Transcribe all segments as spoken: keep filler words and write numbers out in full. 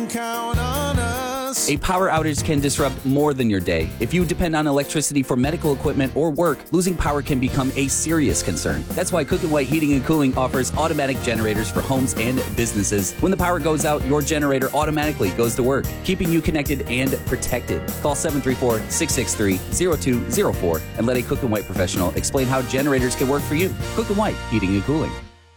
Count on us. A power outage can disrupt more than your day. If you depend on electricity for medical equipment or work, losing power can become a serious concern. That's why Cook and White Heating and Cooling offers automatic generators for homes and businesses. When the power goes out, your generator automatically goes to work, keeping you connected and protected. Call seven three four, six six three, zero two zero four and let a Cook and White professional explain how generators can work for you. Cook and White Heating and Cooling.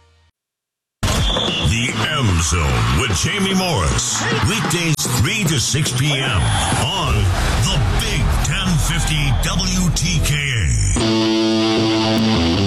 The M Zone with Jamie Morris. Weekdays three to six p.m. on the Big ten fifty W T K A.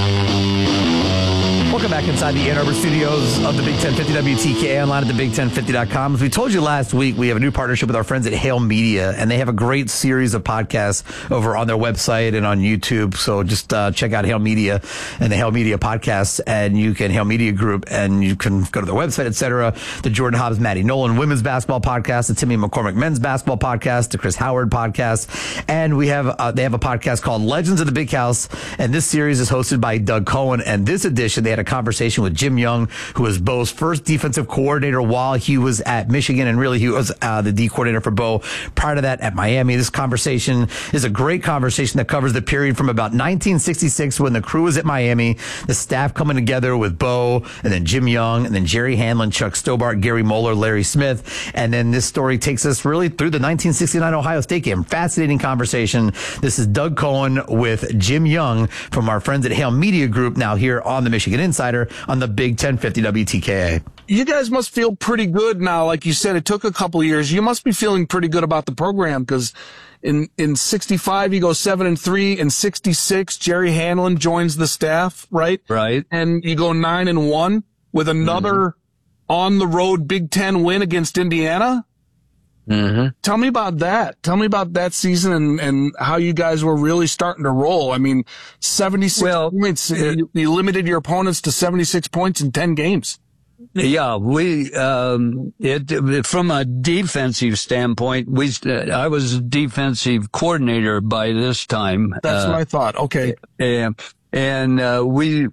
Welcome back inside the Ann Arbor studios of the Big ten fifty W T K A, online at the big ten fifty dot com. As we told you last week, we have a new partnership with our friends at Hail Media, and they have a great series of podcasts over on their website and on YouTube. So just uh, check out Hail Media and the Hail Media podcasts, and you can Hail Media Group, and you can go to their website, et cetera. The Jordan Hobbs, Maddie Nolan women's basketball podcast, the Timmy McCormick men's basketball podcast, the Chris Howard podcast, and we have uh, they have a podcast called Legends of the Big House, and this series is hosted by Doug Cohen. And this edition, they had a conversation with Jim Young, who was Bo's first defensive coordinator while he was at Michigan, and really he was uh, the D coordinator for Bo prior to that at Miami. This conversation is a great conversation that covers the period from about nineteen sixty-six when the crew was at Miami, the staff coming together with Bo, and then Jim Young, and then Jerry Hanlon, Chuck Stobart, Gary Moeller, Larry Smith, and then this story takes us really through the nineteen sixty-nine Ohio State game. Fascinating conversation. This is Doug Cohen with Jim Young from our friends at Hail Media Group, now here on the Michigan Insider on the Big ten fifty W T K A. You guys must feel pretty good now. Like you said, it took a couple of years. You must be feeling pretty good about the program, because in, in sixty-five, you go seven and three. In sixty-six, Jerry Hanlon joins the staff, right? Right. And you go nine and one with another mm-hmm. on the road Big Ten win against Indiana. Mm-hmm. Tell me about that. Tell me about that season and, and how you guys were really starting to roll. I mean, seventy-six well, points. It, you, you limited your opponents to seventy-six points in ten games. Yeah, we, um, it, from a defensive standpoint, we, I was a defensive coordinator by this time. That's uh, what I thought. Okay. And, and, uh, we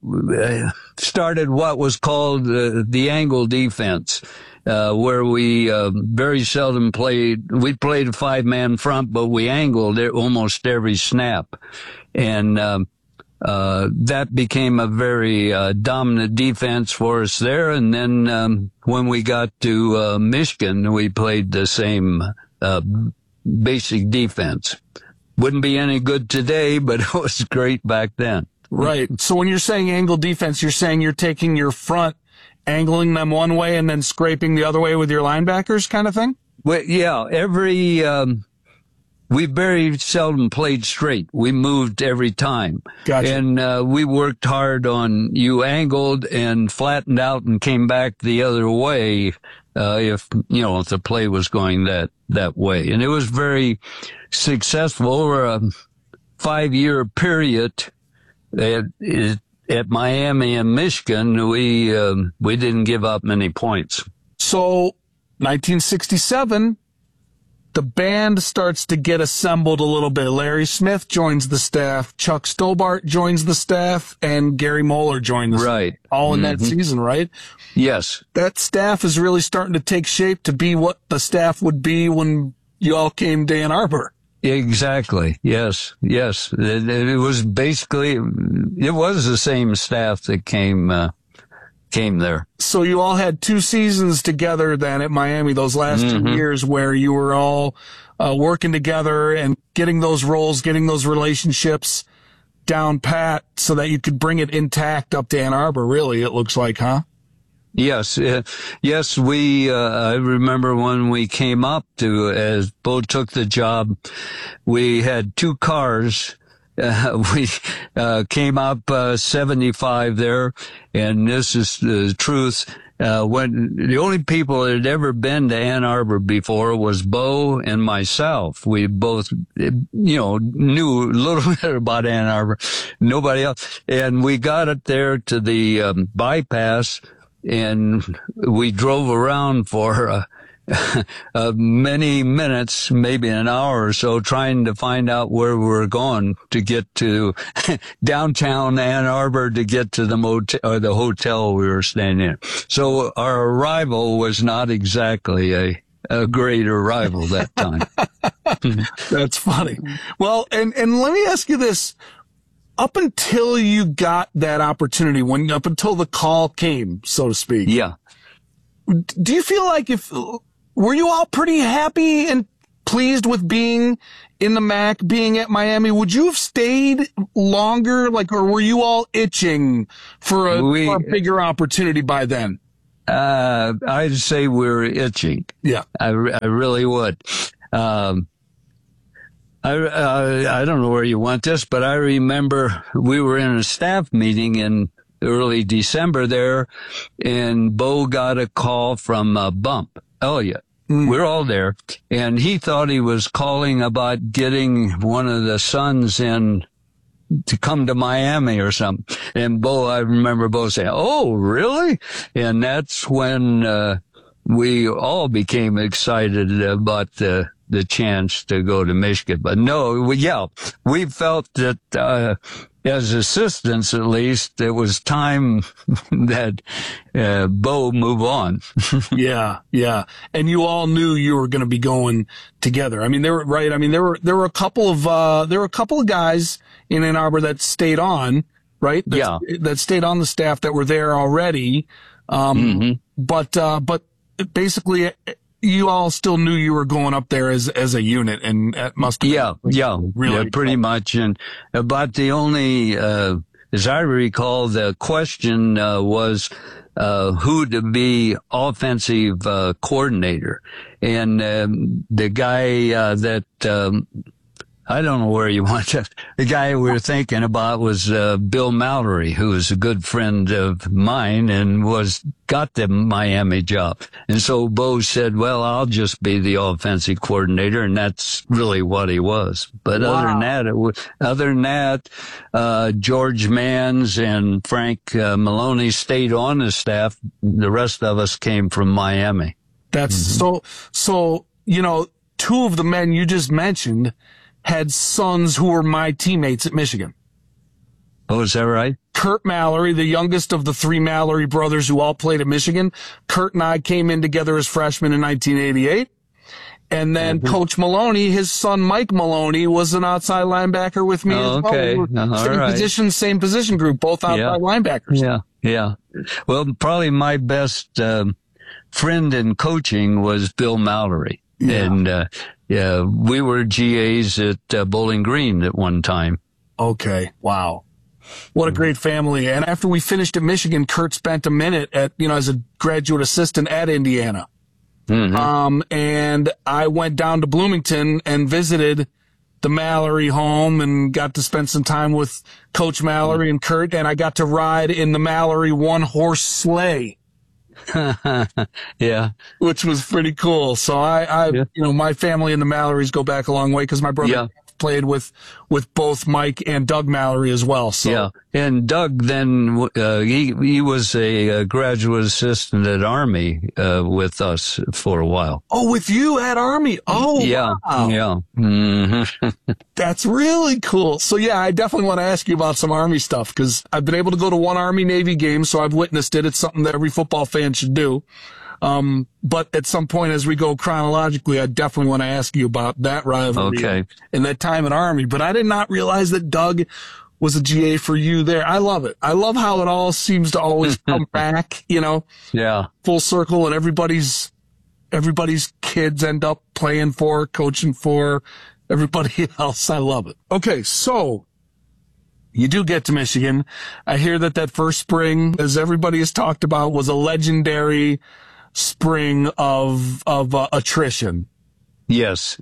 started what was called uh, the angle defense. Uh, where we, uh, very seldom played, we played a five-man front, but we angled it almost every snap. And, um, uh, that became a very, uh, dominant defense for us there. And then, um, when we got to, uh, Michigan, we played the same, uh, basic defense. Wouldn't be any good today, but it was great back then. Right. So when you're saying angle defense, you're saying you're taking your front, angling them one way and then scraping the other way with your linebackers kind of thing? Well, yeah, every, um, we very seldom played straight. We moved every time. Gotcha. And, uh, we worked hard on, you angled and flattened out and came back the other way, uh, if, you know, if the play was going that, that way. And it was very successful over a five year period. It, it, At Miami and Michigan, we um, we didn't give up many points. So, nineteen sixty-seven, the band starts to get assembled a little bit. Larry Smith joins the staff, Chuck Stobart joins the staff, and Gary Moeller joined the right. staff. All in mm-hmm. that season, right? Yes. That staff is really starting to take shape to be what the staff would be when you all came to Ann Arbor. Exactly. Yes. Yes. It, it was basically, it was the same staff that came, uh, came there. So you all had two seasons together then at Miami, those last mm-hmm. two years where you were all, uh, working together and getting those roles, getting those relationships down pat so that you could bring it intact up to Ann Arbor, really, it looks like, huh? Yes, uh, yes, we, uh, I remember when we came up to, as Bo took the job, we had two cars. Uh, we, uh, came up, uh, seventy-five there, and this is the truth. Uh, when the only people that had ever been to Ann Arbor before was Bo and myself. We both, you know, knew a little bit about Ann Arbor, nobody else. And we got up there to the, um, bypass, and we drove around for uh, uh, many minutes, maybe an hour or so, trying to find out where we were going to get to downtown Ann Arbor to get to the motel or the hotel we were staying in. So our arrival was not exactly a a great arrival that time. That's funny. Well, and and let me ask you this: up until you got that opportunity, when up until the call came, so to speak, Yeah. do you feel like if were you all pretty happy and pleased with being in the M A C, being at Miami? Would you have stayed longer, like, or were you all itching for a, We- for a bigger opportunity by then? Uh, I'd say we're itching. Yeah. I, re- I really would. Um, I, uh, I don't know where you want this, but I remember we were in a staff meeting in early December there, and Bo got a call from uh, Bump Elliott. Mm. We're all there, and he thought he was calling about getting one of the sons in to come to Miami or something. And Bo, I remember Bo saying, "Oh, really?" And that's when uh, we all became excited about the the chance to go to Michigan. But no, we, yeah, we felt that uh, as assistants, at least, it was time that uh, Bo move on. Yeah, yeah. And you all knew you were going to be going together. I mean, there were, right. I mean, there were, there were a couple of, uh, there were a couple of guys in Ann Arbor that stayed on, right? That, Yeah. That stayed on the staff that were there already. Um, Mm-hmm. but, uh, but basically you all still knew you were going up there as, as a unit, and that must have Yeah, been yeah, really yeah, pretty cool. much. And about the only, uh, as I recall, the question uh, was uh, who to be offensive uh, coordinator, and um, the guy uh, that. Um, I don't know where you want to. The guy we were thinking about was uh, Bill Mallory, who was a good friend of mine and was got the Miami job. And so Bo said, "Well, I'll just be the offensive coordinator," and that's really what he was. But Wow. other than that, it was, other than that, uh, George Manns and Frank uh, Maloney stayed on the staff. The rest of us came from Miami. That's so, so, you know, two of the men you just mentioned had sons who were my teammates at Michigan. Oh, is that right? Kurt Mallory, the youngest of the three Mallory brothers who all played at Michigan. Kurt and I came in together as freshmen in nineteen eighty-eight. And then Mm-hmm. Coach Maloney, his son Mike Maloney, was an outside linebacker with me Oh, as well. okay. We were All same right. position, same position group, both outside Yeah. linebackers. Yeah, yeah. Well, probably my best um, friend in coaching was Bill Mallory. Yeah. And, uh, yeah, we were G As at uh, Bowling Green at one time. Okay. Wow. What a great family. And after we finished at Michigan, Kurt spent a minute at, you know, as a graduate assistant at Indiana. Mhm. Um, and I went down to Bloomington and visited the Mallory home and got to spend some time with Coach Mallory and Kurt, and I got to ride in the Mallory one horse sleigh, Yeah, which was pretty cool. So I, I, Yeah. you know, my family and the Mallorys go back a long way because my brother Yeah. played with, with both Mike and Doug Mallory as well. So yeah. And Doug then, uh, he, he was a, uh graduate assistant at Army, uh, with us for a while. oh, with you at Army. Oh, Yeah, wow. yeah. hmm That's really cool. So yeah, I definitely want to ask you about some Army stuff because I've been able to go to one Army Navy game, so I've witnessed it. It's something that every football fan should do. Um, but at some point as we go chronologically, I definitely want to ask you about that rivalry Okay. and that time at Army. But I did not realize that Doug was a G A for you there. I love it. I love how it all seems to always come back, you know, Yeah. full circle, and everybody's everybody's kids end up playing for, coaching for everybody else. I love it. Okay, so you do get to Michigan. I hear that that first spring, as everybody has talked about, was a legendary spring of of uh, attrition. Yes.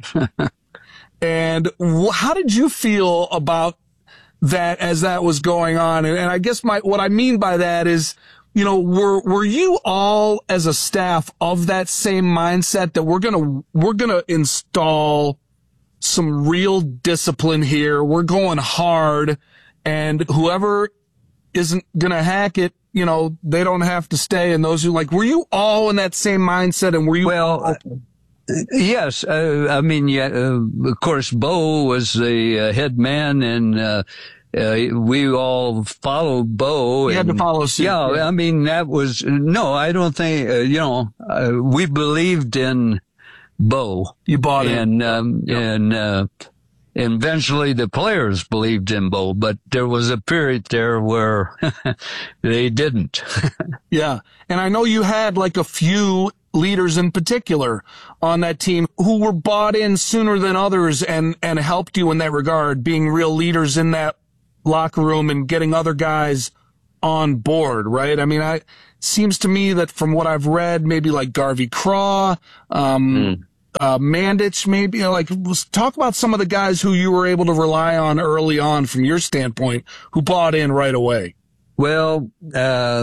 And wh- how did you feel about that as that was going on? And, and I guess my what I mean by that is, you know, were were you all as a staff of that same mindset that we're gonna we're gonna install some real discipline here? We're going hard, and whoever isn't going to hack it, you know, they don't have to stay. And those who like, were you all in that same mindset? And were you? Well, uh, yes. Uh, I mean, yeah, uh, of course, Bo was the uh, head man, and uh, uh, we all followed Bo. You had to follow suit. Yeah, yeah, I mean, that was, no, I don't think, uh, you know, uh, we believed in Bo. You bought it. And, um, Yep. and, uh, eventually the players believed in Bo, but there was a period there where they didn't. Yeah. And I know you had like a few leaders in particular on that team who were bought in sooner than others and, and helped you in that regard, being real leaders in that locker room and getting other guys on board, right? I mean, I seems to me that from what I've read, maybe like Garvey Craw, um, mm. uh, Mandich, maybe like let's talk about some of the guys who you were able to rely on early on from your standpoint, who bought in right away. Well, uh,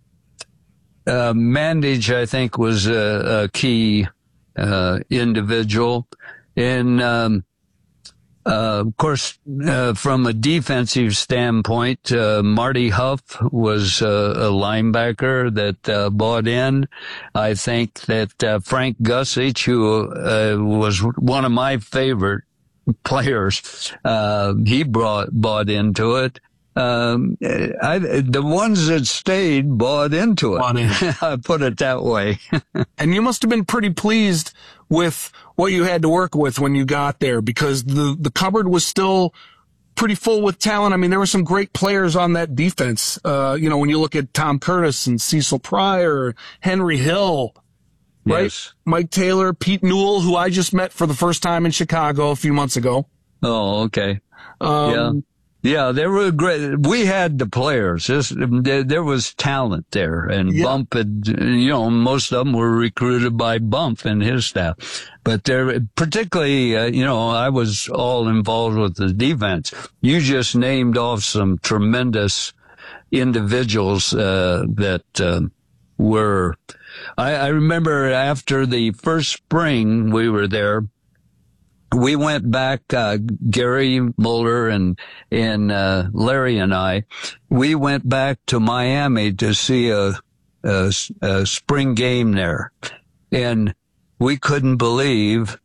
uh, Mandich, I think, was a, a key, uh, individual. And, um, Uh, of course, uh, from a defensive standpoint, uh, Marty Huff was uh, a linebacker that uh, bought in. I think that uh, Frank Gussich, who uh, was one of my favorite players, uh, he brought bought into it. Um, I, the ones that stayed bought into it. Bought in. I put it that way. And you must have been pretty pleased with what you had to work with when you got there, because the, the cupboard was still pretty full with talent. I mean, there were some great players on that defense. Uh, you know, when you look at Tom Curtis and Cecil Pryor, Henry Hill, right? Yes. Mike Taylor, Pete Newell, who I just met for the first time in Chicago a few months ago. Oh, okay. Um, yeah. Yeah, they were great. We had the players. This, there, there was talent there, and yeah. Bump had, you know, most of them were recruited by Bump and his staff. But there, particularly, uh, you know, I was all involved with the defense. You just named off some tremendous individuals uh, that uh, were. I, I remember after the first spring we were there. We went back, uh, Gary Muller and, and, uh, Larry and I, we went back to Miami to see a, a, a spring game there. And we couldn't believe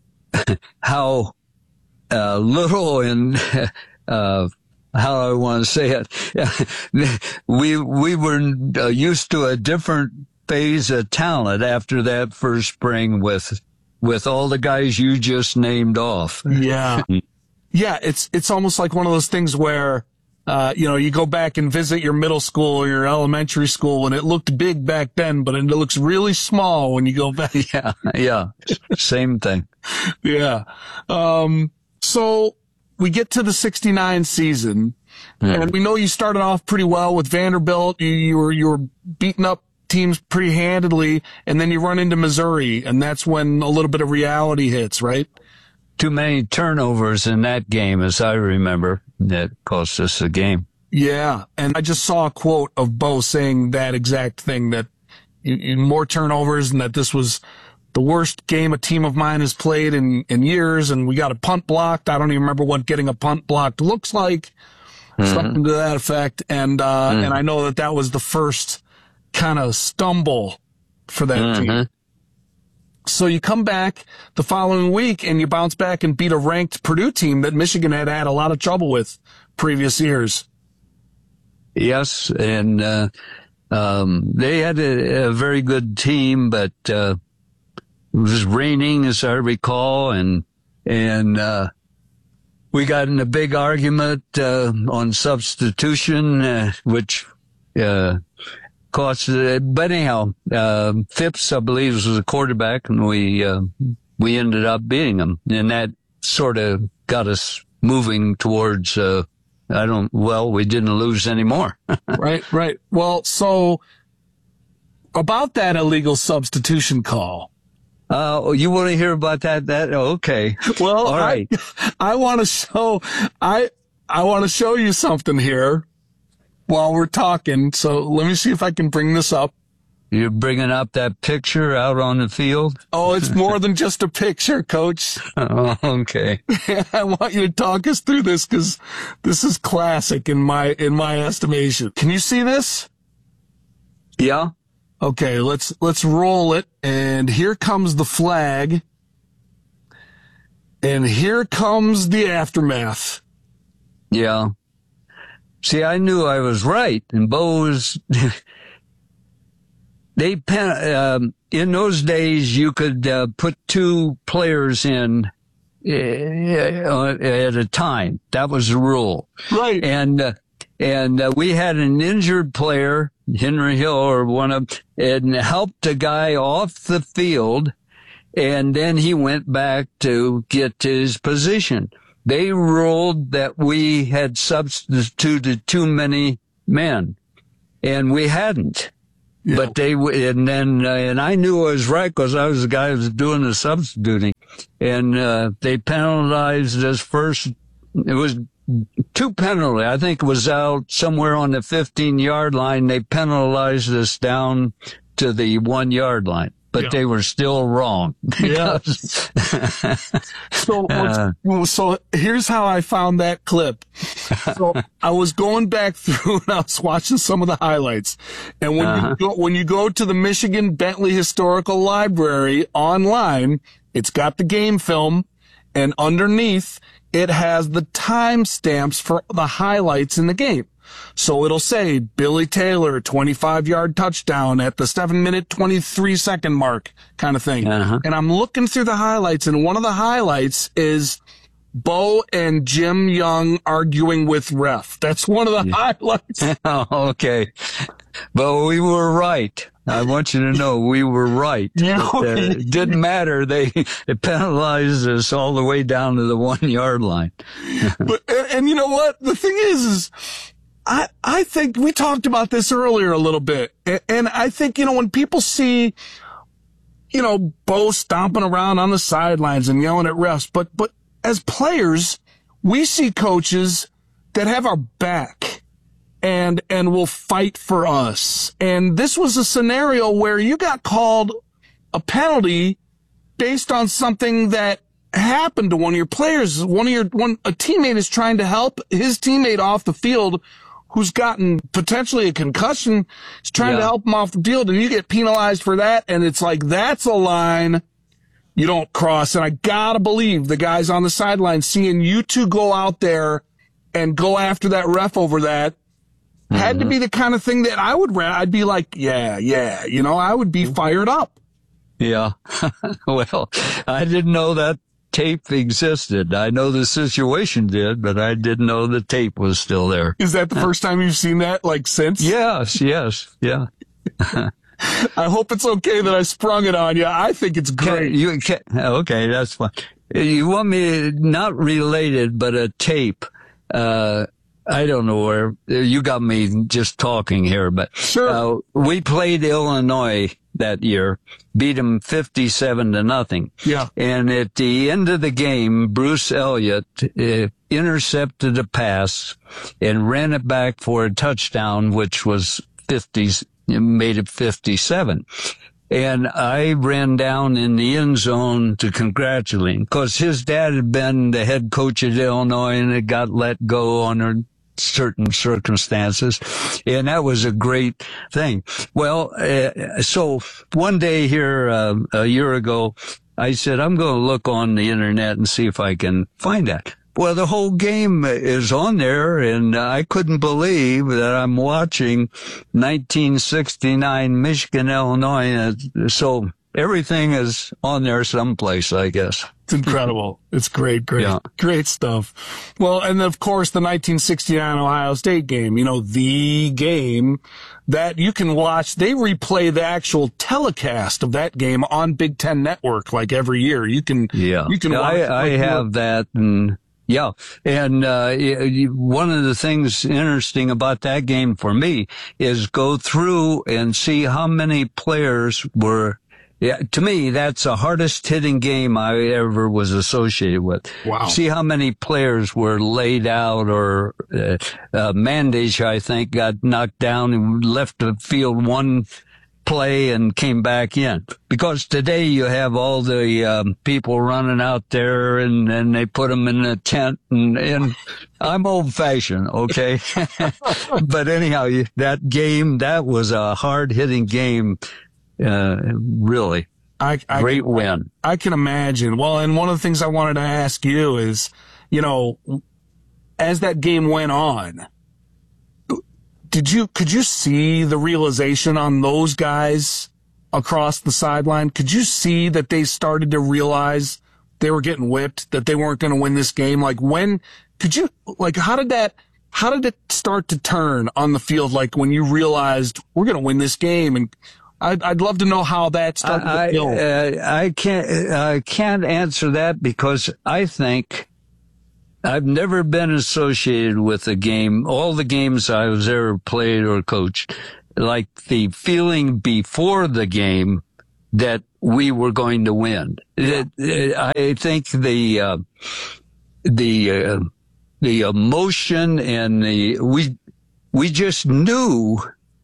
how, uh, little and, uh, how I want to say it. we, we were uh, used to a different phase of talent after that first spring with, with all the guys you just named off. Yeah. Yeah, it's it's almost like one of those things where, uh, you know, you go back and visit your middle school or your elementary school, and it looked big back then, but it looks really small when you go back. Yeah, yeah, same thing. Yeah. Um, so we get to the sixty-nine season, mm. and we know you started off pretty well with Vanderbilt. You, you were you were beating up teams pretty handedly, and then you run into Missouri, and that's when a little bit of reality hits, right? Too many turnovers in that game, as I remember, that cost us the game. Yeah, and I just saw a quote of Bo saying that exact thing, that you, you, more turnovers, and that this was the worst game a team of mine has played in, in years, and we got a punt blocked. I don't even remember what getting a punt blocked looks like, mm-hmm. something to that effect, and uh, mm. and I know that that was the first kind of stumble for that mm-hmm. team. So you come back the following week and you bounce back and beat a ranked Purdue team that Michigan had had a lot of trouble with previous years. Yes, and uh, um, they had a, a very good team, but uh, it was raining, as I recall, and and uh, we got in a big argument uh, on substitution, uh, which uh, cost. Uh, but anyhow, uh, Phipps, I believe, was the quarterback, and we uh, we ended up beating him, and that sort of got us moving towards. Uh, I don't. Well, we didn't lose anymore. Right, right. Well, so about that illegal substitution call. Uh, you want to hear about that? That okay. Well, all right. I, I want to show. I I want to show you something here while we're talking. So let me see if I can bring this up. You're bringing up that picture out on the field? Oh, it's more than just a picture, Coach. Oh, okay. I want you to talk us through this because this is classic in my in my estimation. Can you see this? Yeah. Okay, let's let's roll it. And here comes the flag. And here comes the aftermath. Yeah. See, I knew I was right, and Bo was. They pen, um, in those days you could uh, put two players in uh, at a time. That was the rule, Right? And uh, and uh, we had an injured player, Henry Hill, or one of, and helped a guy off the field, and then he went back to get to his position. They ruled that we had substituted too many men, and we hadn't. Yeah. But they, and then, uh, and I knew I was right because I was the guy who was doing the substituting. And, uh, they penalized us first. It was two penalty. I think it was out somewhere on the fifteen yard line. They penalized us down to the one yard line, but Yeah. they were still wrong. Yeah. So, Uh. so here's how I found that clip. So I was going back through and I was watching some of the highlights. And when Uh-huh. you go, when you go to the Michigan Bentley Historical Library online, it's got the game film, and underneath it has the timestamps for the highlights in the game. So it'll say Billy Taylor, twenty-five yard touchdown at the seven minute, twenty-three second mark kind of thing. Uh-huh. And I'm looking through the highlights, and one of the highlights is Bo and Jim Young arguing with ref. That's one of the highlights. Oh, okay. But we were right. I want you to know we were right. Yeah. Uh, it didn't matter. They it penalized us all the way down to the one yard line. But, and, and you know what? The thing is, is I, I think we talked about this earlier a little bit. And, and I think, you know, when people see, you know, Bo stomping around on the sidelines and yelling at refs, but, but as players, we see coaches that have our back and, and will fight for us. And this was a scenario where you got called a penalty based on something that happened to one of your players. One of your, one, a teammate is trying to help his teammate off the field who's gotten potentially a concussion. He's trying Yeah. to help him off the field, and you get penalized for that. And it's like, that's a line you don't cross. And I gotta believe the guys on the sideline seeing you two go out there and go after that ref over that had to be the kind of thing that I would, ra- I'd be like, yeah, yeah, you know, I would be fired up. Yeah. Well, I didn't know that tape existed. I know the situation did, but I didn't know the tape was still there. Is that the first time you've seen that, like, since? Yes, yes, yeah. I hope it's okay that I sprung it on you. I think it's Can, great. you can, okay, that's fine. You want me, not related, but a tape. Uh, I don't know where, you got me just talking here, but Sure. uh, we played Illinois that year, beat them fifty-seven to nothing. Yeah. And at the end of the game, Bruce Elliott uh, intercepted a pass and ran it back for a touchdown, which was fifty, made it fifty-seven. And I ran down in the end zone to congratulate him because his dad had been the head coach at Illinois and had got let go under certain circumstances. And that was a great thing. Well, uh, so one day here, uh, a year ago, I said, I'm going to look on the internet and see if I can find that. Well, the whole game is on there, and I couldn't believe that I'm watching nineteen sixty-nine Michigan, Illinois. So everything is on there someplace, I guess. It's incredible. It's great, great, Yeah. great stuff. Well, and of course, the nineteen sixty-nine Ohio State game, you know, the game that you can watch. They replay the actual telecast of that game on Big Ten Network like every year. You can, Yeah, you can watch I, it I like have that, and yeah, and uh, y- one of the things interesting about that game for me is go through and see how many players were. Yeah, to me, that's the hardest hitting game I ever was associated with. Wow. See how many players were laid out, or uh, uh, Mandage, I think, got knocked down and left the field one play and came back in. Because today you have all the um, people running out there and, and they put them in a tent and, and I'm old fashioned, okay? But anyhow, you, that game, that was a hard hitting game, uh, really. I, I, Great win. I can imagine. Well, and one of the things I wanted to ask you is, you know, as that game went on, Did you, could you see the realization on those guys across the sideline? Could you see that they started to realize they were getting whipped, that they weren't going to win this game? Like when, could you, like how did that, how did it start to turn on the field? Like when you realized we're going to win this game, and I'd, I'd love to know how that started I, to build. Uh, I can't, I can't answer that because I think I've never been associated with a game, all the games I was ever played or coached, like the feeling before the game that we were going to win. It, it, I think the, uh, the, uh, the emotion and the, we, we just knew,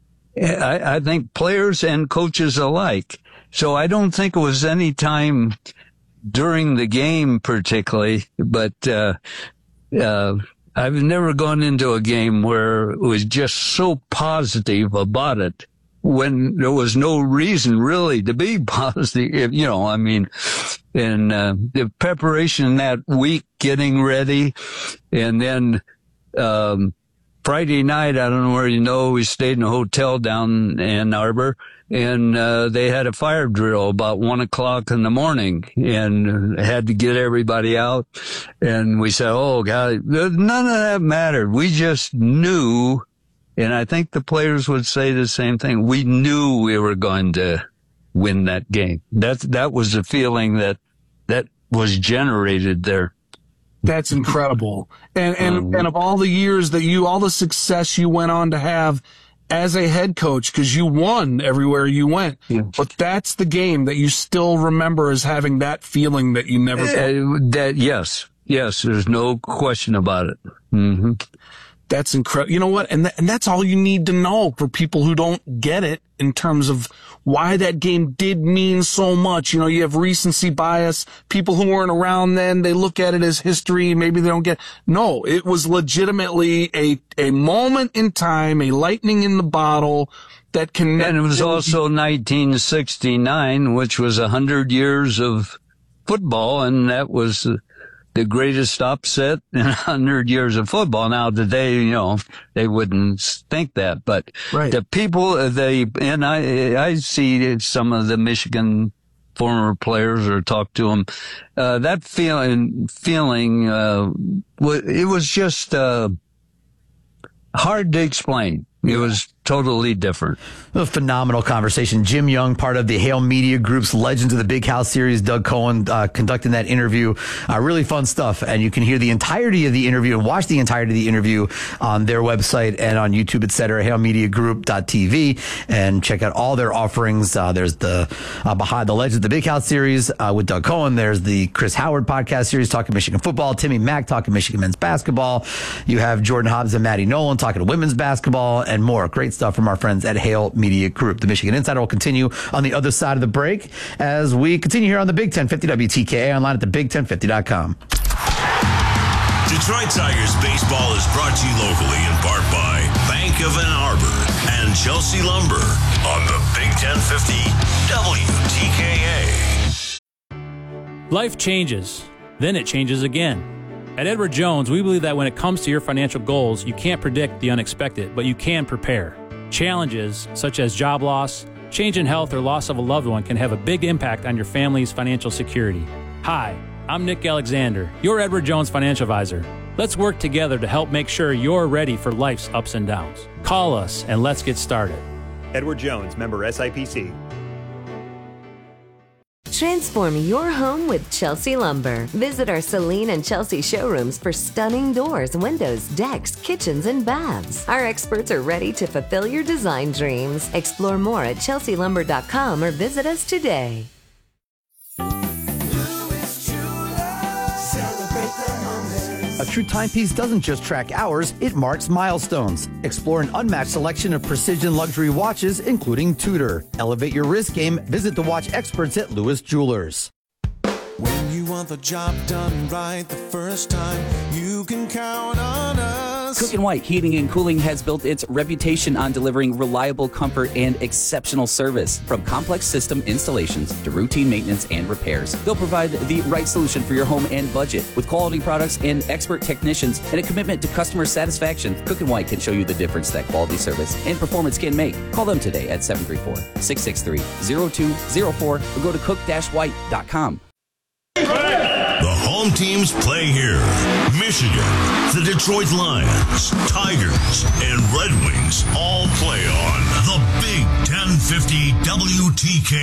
I, I think players and coaches alike. So I don't think it was any time during the game particularly, but, uh, uh, I've never gone into a game where it was just so positive about it when there was no reason really to be positive, you know, I mean, and, uh, the preparation that week, getting ready, and then, um, Friday night, I don't know where you know, we stayed in a hotel down in Ann Arbor, and uh, they had a fire drill about one o'clock in the morning, and had to get everybody out. And we said, "Oh God, none of that mattered. We just knew." And I think the players would say the same thing. We knew we were going to win that game. That that was the feeling that that was generated there. That's incredible. And, and, um, and of all the years that you, all the success you went on to have as a head coach, because you won everywhere you went, yeah. But that's the game that you still remember as having that feeling that you never. Uh, that, yes. Yes. There's no question about it. Mm-hmm. That's incredible. You know what? And, th- and that's all you need to know for people who don't get it in terms of why that game did mean so much. You know, you have recency bias. People who weren't around then, they look at it as history. Maybe they don't get, no, it was legitimately a, a moment in time, a lightning in the bottle that can. And it was also nineteen sixty-nine, which was a hundred years of football. And that was the greatest upset in a hundred years of football. Now today, you know, they wouldn't think that, but right. The people, they, and I, I see some of the Michigan former players or talk to them, uh, that feeling, feeling, uh, it was just, uh, hard to explain. It was totally different. A phenomenal conversation. Jim Young, part of the Hale Media Group's Legends of the Big House series. Doug Cohen uh, conducting that interview. Uh, really fun stuff. And you can hear the entirety of the interview and watch the entirety of the interview on their website and on YouTube, et cetera, hale media group dot t v. And check out all their offerings. Uh, there's the uh, Behind the Legends of the Big House series uh, with Doug Cohen. There's the Chris Howard podcast series talking Michigan football. Timmy Mack talking Michigan men's basketball. You have Jordan Hobbs and Maddie Nolan talking women's basketball and more. Great stuff from our friends at Hale Media Group. The Michigan Insider will continue on the other side of the break as we continue here on the Big ten fifty W T K A online at the big ten fifty dot com. Detroit Tigers baseball is brought to you locally in part by Bank of Ann Arbor and Chelsea Lumber on the Big ten fifty W T K A. Life changes, then it changes again. At Edward Jones, we believe that when it comes to your financial goals, you can't predict the unexpected, but you can prepare. Challenges such as job loss, change in health, or loss of a loved one can have a big impact on your family's financial security. Hi, I'm Nick Alexander, your Edward Jones financial advisor. Let's work together to help make sure you're ready for life's ups and downs. Call us and let's get started. Edward Jones, member S I P C. Transform your home with Chelsea Lumber. Visit our Celine and Chelsea showrooms for stunning doors, windows, decks, kitchens, and baths. Our experts are ready to fulfill your design dreams. Explore more at chelsea lumber dot com or visit us today. Celebrate the moments. A true timepiece doesn't just track hours, it marks milestones. Explore an unmatched selection of precision luxury watches, including Tudor. Elevate your wrist game. Visit the watch experts at Lewis Jewelers. When you want the job done right the first time, you can count on us. Cook and White Heating and Cooling has built its reputation on delivering reliable comfort and exceptional service. From complex system installations to routine maintenance and repairs, they'll provide the right solution for your home and budget. With quality products and expert technicians and a commitment to customer satisfaction, Cook and White can show you the difference that quality service and performance can make. Call them today at seven three four, six six three, zero two zero four or go to cook dash white dot com. The home teams play here. Michigan, the Detroit Lions, Tigers, and Red Wings all play on the Big ten fifty W T K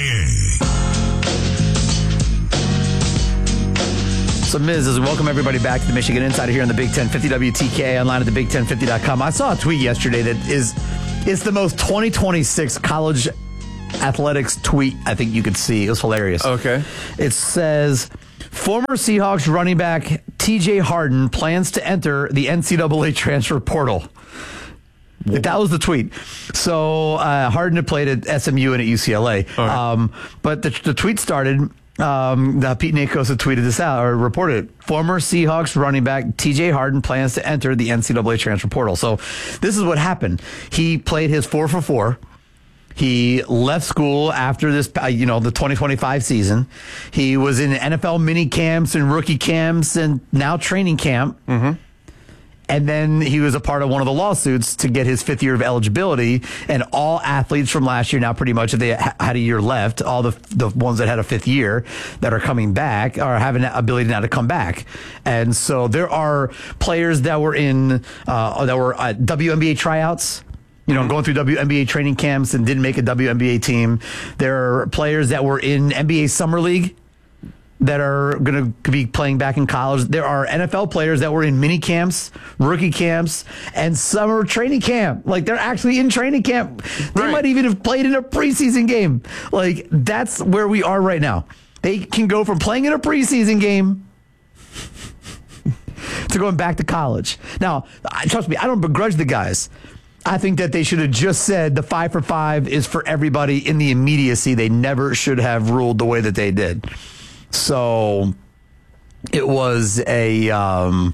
A. So, Miz, as we welcome everybody back to the Michigan Insider here on the Big ten fifty W T K A, online at the big ten fifty dot com. I saw a tweet yesterday that is it's the most twenty twenty-six college athletics tweet I think you could see. It was hilarious. Okay. It says, former Seahawks running back T J Harden plans to enter the N C double A transfer portal. That was the tweet. So uh, Harden had played at S M U and at U C L A. Right. Um, but the, the tweet started, um, uh, Pete Nakos had tweeted this out or reported it. Former Seahawks running back T J Harden plans to enter the N C double A transfer portal. So this is what happened. He played his four for four. He left school after this, you know, the twenty twenty-five season. He was in N F L mini camps and rookie camps and now training camp. Mm-hmm. And then he was a part of one of the lawsuits to get his fifth year of eligibility. And all athletes from last year now, pretty much, if they had a year left, all the the ones that had a fifth year that are coming back are having the ability now to come back. And so there are players that were in uh, that were at W N B A tryouts. You know, going through W N B A training camps and didn't make a W N B A team. There are players that were in N B A Summer League that are going to be playing back in college. There are N F L players that were in mini camps, rookie camps, and summer training camp. Like, they're actually in training camp. They right. might even have played in a preseason game. Like, that's where we are right now. They can go from playing in a preseason game to going back to college. Now, trust me, I don't begrudge the guys. I think that they should have just said the five for five is for everybody in the immediacy. They never should have ruled the way that they did. So it was a, um,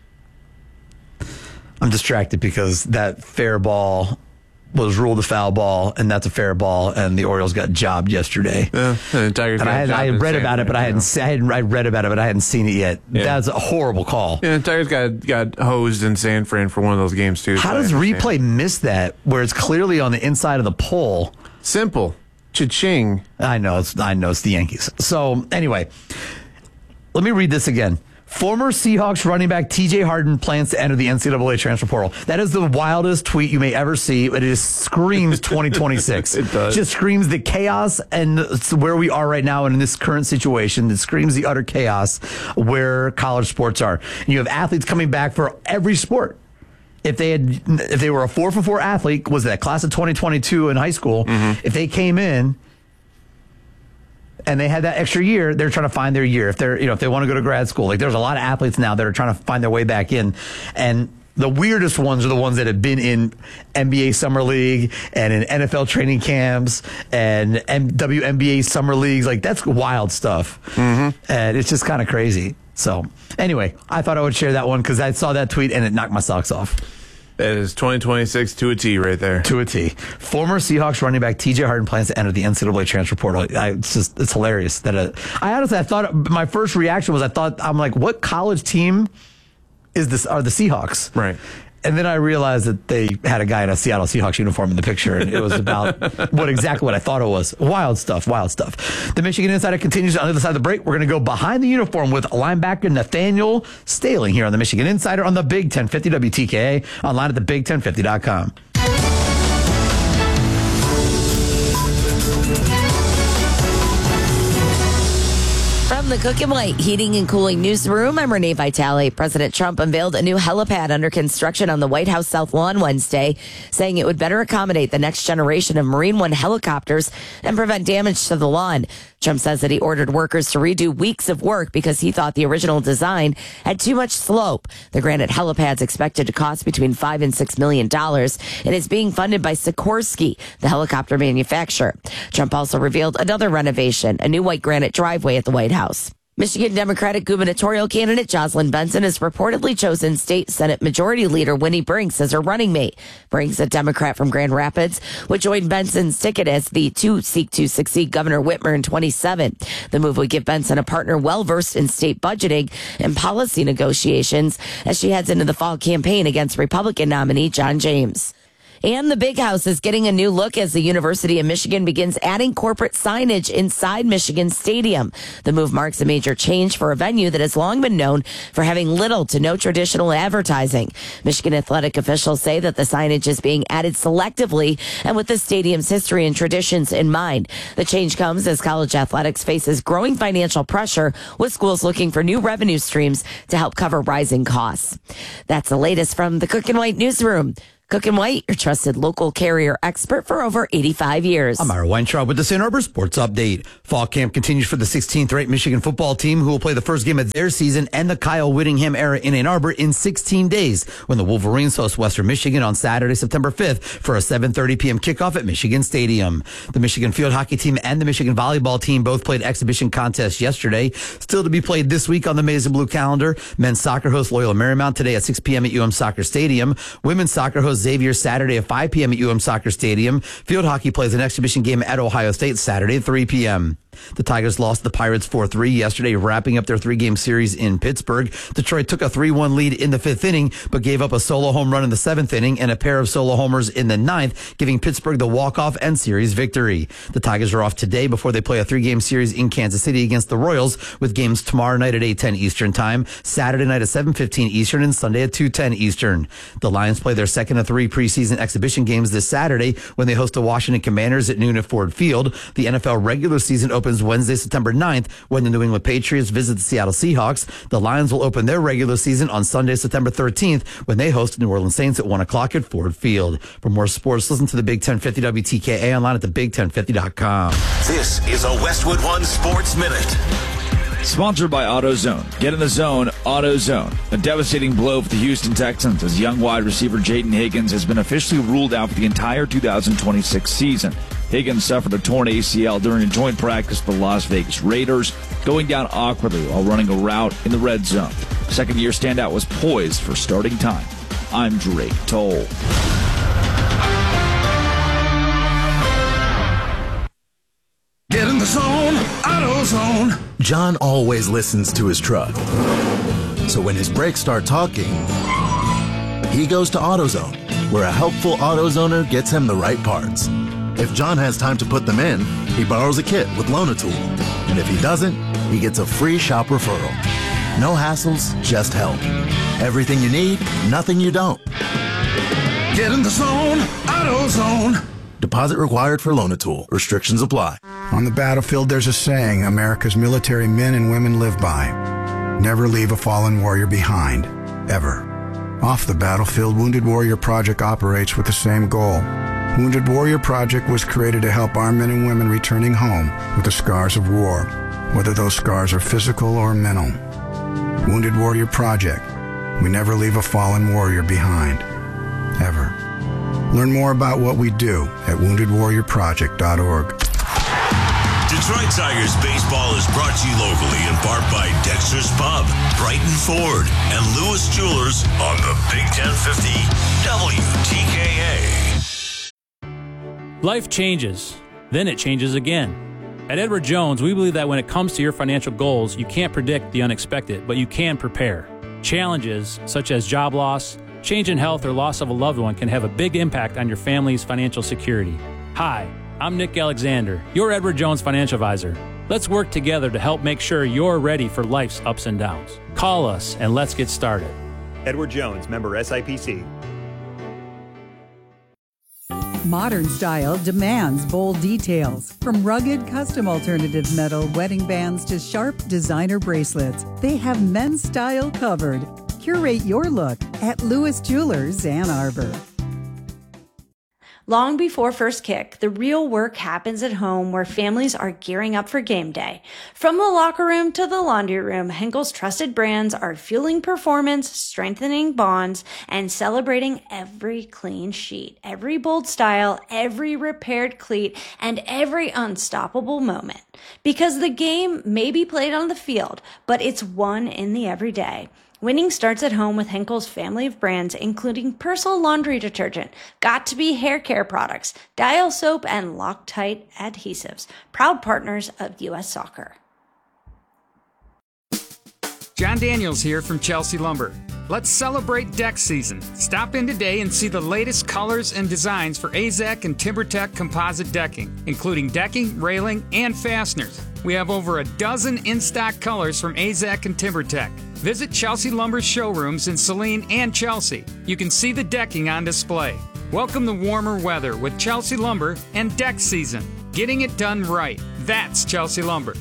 I'm distracted because that fair ball was ruled a foul ball, and that's a fair ball, and the Orioles got jobbed yesterday. Yeah, and the Tigers and got I had, I had read about it, but I hadn't. I hadn't. I read about it, but I hadn't seen it yet. Yeah. That's a horrible call. Yeah, the Tigers got got hosed in San Fran for one of those games too. How does replay miss that? Where it's clearly on the inside of the pole. Simple, cha-ching. I know. It's. I know. It's the Yankees. So anyway, let me read this again. Former Seahawks running back T J Harden plans to enter the N C double A transfer portal. That is the wildest tweet you may ever see, but it just screams twenty twenty-six. It does. It just screams the chaos and where we are right now and in this current situation. It screams the utter chaos where college sports are. And you have athletes coming back for every sport. If they had, if they were a four for four athlete, was that class of twenty twenty-two in high school? Mm-hmm. If they came in and they had that extra year, they're trying to find their year. If they're, you know, if they want to go to grad school, like there's a lot of athletes now that are trying to find their way back in. And the weirdest ones are the ones that have been in N B A Summer League and in N F L training camps and W N B A Summer Leagues. Like, that's wild stuff. Mm-hmm. And it's just kind of crazy. So anyway, I thought I would share that one because I saw that tweet and it knocked my socks off. That is twenty twenty-six to a T right there. To a T. Former Seahawks running back T J Harden plans to enter the N C double A transfer portal. I, it's just, it's hilarious. That uh, I honestly, I thought, my first reaction was I thought, I'm like, what college team is this? Are the Seahawks? Right. And then I realized that they had a guy in a Seattle Seahawks uniform in the picture, and it was about what exactly what I thought it was. Wild stuff, wild stuff. The Michigan Insider continues on the other side of the break. We're going to go behind the uniform with linebacker Nathaniel Staling here on the Michigan Insider on the Big ten fifty W T K A, online at the big ten fifty dot com. From the Cook and White Heating and Cooling Newsroom, I'm Renee Vitale. President Trump unveiled a new helipad under construction on the White House South Lawn Wednesday, saying it would better accommodate the next generation of Marine One helicopters and prevent damage to the lawn. Trump says that he ordered workers to redo weeks of work because he thought the original design had too much slope. The granite helipad is expected to cost between five and six million dollars and is being funded by Sikorsky, the helicopter manufacturer. Trump also revealed another renovation, a new white granite driveway at the White House. Michigan Democratic gubernatorial candidate Jocelyn Benson has reportedly chosen State Senate Majority Leader Winnie Brinks as her running mate. Brinks, a Democrat from Grand Rapids, would join Benson's ticket as the two seek to succeed Governor Whitmer in twenty-seven. The move would give Benson a partner well-versed in state budgeting and policy negotiations as she heads into the fall campaign against Republican nominee John James. And the Big House is getting a new look as the University of Michigan begins adding corporate signage inside Michigan Stadium. The move marks a major change for a venue that has long been known for having little to no traditional advertising. Michigan athletic officials say that the signage is being added selectively and with the stadium's history and traditions in mind. The change comes as college athletics faces growing financial pressure, with schools looking for new revenue streams to help cover rising costs. That's the latest from the Cook and White newsroom. Cook and White, your trusted local carrier expert for over eighty-five years. I'm Ira Weintraub with the Ann Arbor Sports Update. Fall camp continues for the sixteenth ranked Michigan football team, who will play the first game of their season and the Kyle Whittingham era in Ann Arbor in sixteen days when the Wolverines host Western Michigan on Saturday, September fifth for a seven thirty p.m. kickoff at Michigan Stadium. The Michigan field hockey team and the Michigan volleyball team both played exhibition contests yesterday. Still to be played this week on the Maize and Blue calendar. Men's soccer hosts Loyola Marymount today at six p.m. at U M Soccer Stadium. Women's soccer hosts Xavier Saturday at five p.m. at U M Soccer Stadium. Field hockey plays an exhibition game at Ohio State Saturday at three p.m. The Tigers lost the Pirates four three yesterday, wrapping up their three-game series in Pittsburgh. Detroit took a three one lead in the fifth inning, but gave up a solo home run in the seventh inning and a pair of solo homers in the ninth, giving Pittsburgh the walk-off and series victory. The Tigers are off today before they play a three-game series in Kansas City against the Royals, with games tomorrow night at eight ten Eastern Time, Saturday night at seven fifteen Eastern, and Sunday at two ten Eastern. The Lions play their second of three preseason exhibition games this Saturday when they host the Washington Commanders at noon at Ford Field. The N F L regular season opens Wednesday, September ninth, when the New England Patriots visit the Seattle Seahawks. The Lions will open their regular season on Sunday, September thirteenth, when they host the New Orleans Saints at one o'clock at Ford Field. For more sports, listen to the Big ten fifty W T K A online at the big ten fifty dot com. This is a Westwood One Sports Minute. Sponsored by AutoZone. Get in the zone, AutoZone. A devastating blow for the Houston Texans as young wide receiver Jaden Higgins has been officially ruled out for the entire two thousand twenty-six season. Higgins suffered a torn A C L during a joint practice with the Las Vegas Raiders, going down awkwardly while running a route in the red zone. Second-year standout was poised for starting time. I'm Drake Toll. Get in the zone, AutoZone. John always listens to his truck. So when his brakes start talking, he goes to AutoZone, where a helpful AutoZoner gets him the right parts. If John has time to put them in, he borrows a kit with Loan-A-Tool. And if he doesn't, he gets a free shop referral. No hassles, just help. Everything you need, nothing you don't. Get in the zone, AutoZone. Deposit required for Loan-A-Tool. Restrictions apply. On the battlefield, there's a saying America's military men and women live by. Never leave a fallen warrior behind. Ever. Off the battlefield, Wounded Warrior Project operates with the same goal. Wounded Warrior Project was created to help our men and women returning home with the scars of war, whether those scars are physical or mental. Wounded Warrior Project. We never leave a fallen warrior behind. Ever. Learn more about what we do at wounded warrior project dot org. Detroit Tigers baseball is brought to you locally in part by Dexter's Pub, Brighton Ford, and Lewis Jewelers on the Big ten fifty W T K A. Life changes, then it changes again. At Edward Jones, we believe that when it comes to your financial goals, you can't predict the unexpected, but you can prepare. Challenges such as job loss, change in health, or loss of a loved one can have a big impact on your family's financial security. Hi, I'm Nick Alexander, your Edward Jones financial advisor. Let's work together to help make sure you're ready for life's ups and downs. Call us and let's get started. Edward Jones, member S I P C. Modern style demands bold details. From rugged custom alternative metal wedding bands to sharp designer bracelets, they have men's style covered. Curate your look at Lewis Jewelers, Ann Arbor. Long before first kick, the real work happens at home where families are gearing up for game day. From the locker room to the laundry room, Henkel's trusted brands are fueling performance, strengthening bonds, and celebrating every clean sheet, every bold style, every repaired cleat, and every unstoppable moment. Because the game may be played on the field, but it's won in the everyday. Winning starts at home with Henkel's family of brands, including Persil laundry detergent, Got2b hair care products, Dial soap, and Loctite adhesives, proud partners of U S Soccer. John Daniels here from Chelsea Lumber. Let's celebrate deck season. Stop in today and see the latest colors and designs for A Z E C and TimberTech composite decking, including decking, railing, and fasteners. We have over a dozen in-stock colors from A Z E C and TimberTech. Visit Chelsea Lumber's showrooms in Saline and Chelsea. You can see the decking on display. Welcome the warmer weather with Chelsea Lumber and deck season. Getting it done right. That's Chelsea Lumber.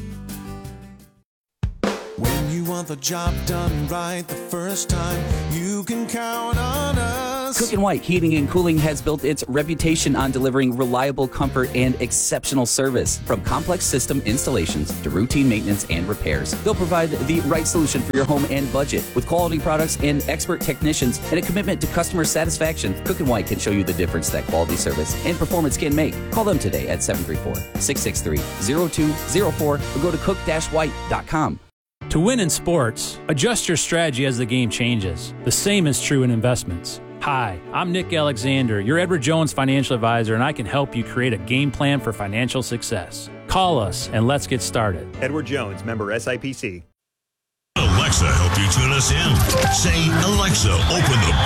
When you want the job done right the first time, you can count on us. Cook and White Heating and Cooling has built its reputation on delivering reliable comfort and exceptional service. From complex system installations to routine maintenance and repairs, they'll provide the right solution for your home and budget. With quality products and expert technicians and a commitment to customer satisfaction, Cook and White can show you the difference that quality service and performance can make. Call them today at seven three four, six six three, zero two zero four or go to cook dash white dot com. To win in sports, adjust your strategy as the game changes. The same is true in investments. Hi, I'm Nick Alexander, your Edward Jones financial advisor, and I can help you create a game plan for financial success. Call us and let's get started. Edward Jones, member S I P C. Alexa, help you tune us in. Say, Alexa, open the